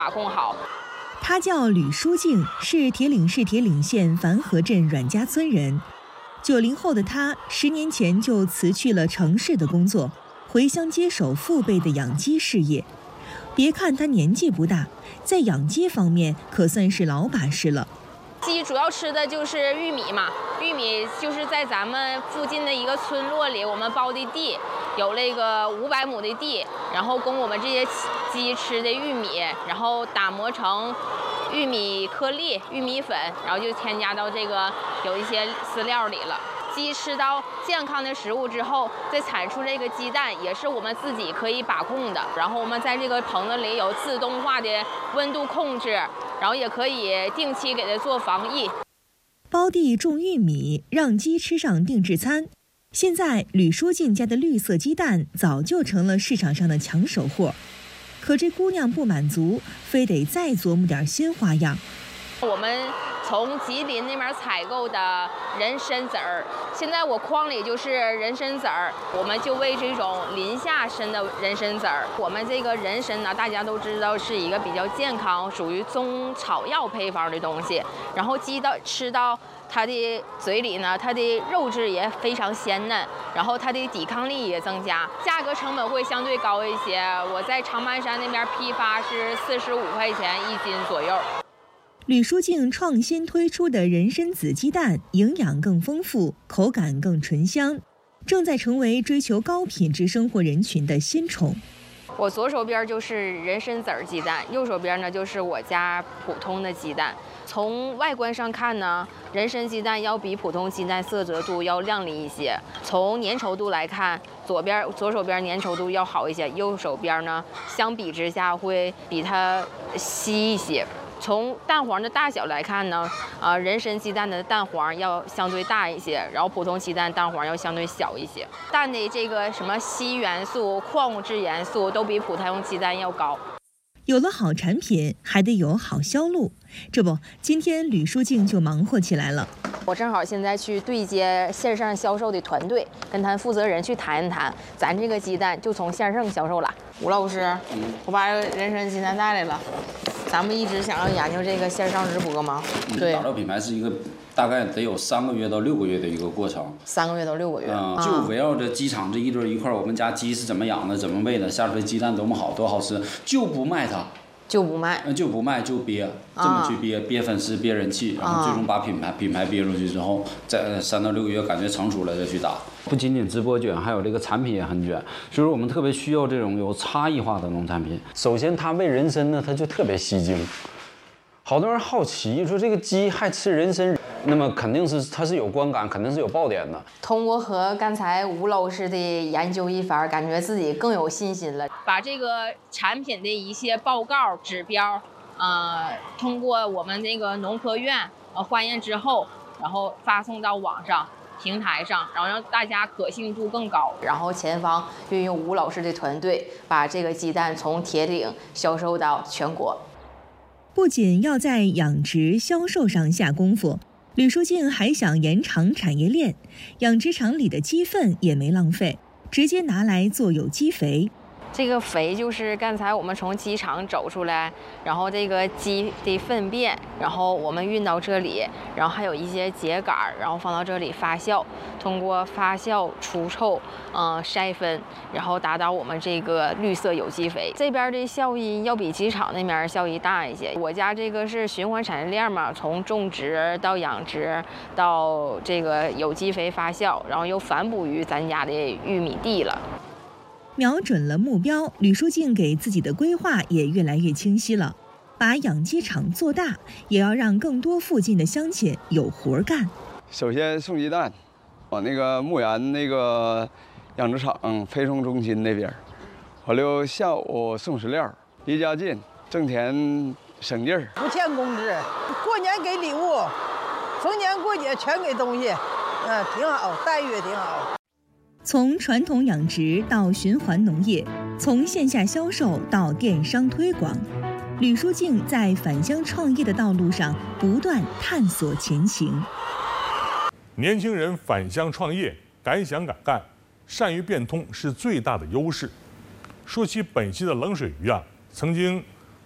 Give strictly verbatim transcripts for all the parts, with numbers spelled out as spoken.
把控好。 他叫吕淑静，是铁岭市铁岭县樊河镇阮家村人。九零后的他，十年前就辞去了城市的工作，回乡接手父辈的养鸡事业。别看他年纪不大，在养鸡方面可算是老把式了。 鸡主要吃的就是玉米嘛，玉米就是在咱们附近的一个村落里，我们包的地有那个五百亩的地，然后供我们这些鸡吃的玉米，然后打磨成玉米颗粒、玉米粉，然后就添加到这个有一些饲料里了。鸡吃到健康的食物之后，再产出这个鸡蛋，也是我们自己可以把控的。然后我们在这个棚子里有自动化的温度控制，然后也可以定期给它做防疫。 包地种玉米，让鸡吃上定制餐。现在吕淑静家的绿色鸡蛋早就成了市场上的抢手货。可这姑娘不满足，非得再琢磨点新花样。 我们从吉林那边采购的人参籽儿，现在我筐里就是人参籽儿，我们就为这种临夏参的人参籽儿。我们这个人参呢，大家都知道是一个比较健康，属于中草药配方的东西。然后鸡到吃到它的嘴里呢，它的肉质也非常鲜嫩，然后它的抵抗力也增加，价格成本会相对高一些。我在长白山那边批发是四十五块钱一斤左右。 吕淑静创新推出的人参子鸡蛋，营养更丰富，口感更醇香，正在成为追求高品质生活人群的新宠。 我左手边就是人参籽儿鸡蛋，右手边呢就是我家普通的鸡蛋。从外观上看呢，人参鸡蛋要比普通鸡蛋色泽度要亮丽一些。从粘稠度来看，左边左手边粘稠度要好一些，右手边呢相比之下会比它稀一些。从蛋黄的大小来看呢，啊、呃，人参鸡蛋的蛋黄要相对大一些，然后普通鸡蛋蛋黄要相对小一些。蛋的这个什么硒元素、矿物质元素都比普通鸡蛋要高。 有了好产品，还得有好销路。这不，今天吕淑静就忙活起来了。 我正好现在去对接线上销售的团队，跟他负责人去谈一谈，咱这个鸡蛋就从线上销售了。吴老师，嗯、我把人参鸡蛋带来了。咱们一直想要研究这个线上直播吗？对， 打造品牌是一个大概得有三个月到六个月的一个过程。 三个月到六个月， 嗯，就围绕着鸡场这一堆一块，我们家鸡是怎么养的，怎么喂的，下出来鸡蛋多么好，多好吃，就不卖它。 就不卖， 就不卖就憋，这么去憋，憋粉丝，憋人气，然后最终把品牌品牌憋出去之后，在三到六个月感觉成熟了再去打。不仅仅直播卷，还有这个产品也很卷，所以说我们特别需要这种有差异化的农产品。首先，它喂人参呢，它就特别吸睛。好多人好奇说这个鸡还吃人参，那么肯定是它是有观感，肯定是有爆点的。 通过和刚才吴老师的研究一番，感觉自己更有信心了。把这个产品的一些报告指标，呃，通过我们这个农科院呃化验之后，然后发送到网上平台上，然后让大家可信度更高。然后前方运用吴老师的团队，把这个鸡蛋从铁岭销售到全国。 不仅要在养殖销售上下功夫，吕淑静还想延长产业链，养殖场里的鸡粪也没浪费，直接拿来做有机肥。 这个肥就是刚才我们从鸡场走出来，然后这个鸡的粪便，然后我们运到这里，然后还有一些秸秆，然后放到这里发酵，通过发酵除臭，嗯、呃，筛分，然后达到我们这个绿色有机肥。这边的效益要比鸡场那边效益大一些。我家这个是循环产业链嘛，从种植到养殖到这个有机肥发酵，然后又反哺于咱家的玉米地了。 瞄准了目标，吕淑静给自己的规划也越来越清晰了。把养鸡场做大，也要让更多附近的乡亲有活干。 首先送鸡蛋，往那个牧原那个养殖场配送中心那边，完了下午送饲料，离家近，挣钱省劲儿。 不欠工资，过年给礼物，逢年过节全给东西，嗯，挺好，待遇也挺好。 从传统养殖到循环农业，从线下销售到电商推广，吕淑静在返乡创业的道路上不断探索前行。 年轻人返乡创业，敢想敢干，善于变通是最大的优势。说起本溪的冷水鱼啊，曾经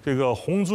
这个红尊。